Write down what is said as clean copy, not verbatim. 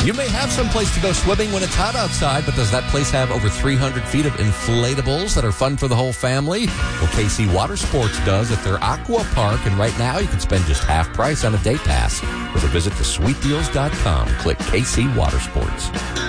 You may have some place to go swimming when it's hot outside, but does that place have over 300 feet of inflatables that are fun for the whole family? Well, KC Water Sports does at their Aqua Park, and right now you can spend just half price on a day pass. With a visit to sweetdeals.com. Click KC Water Sports.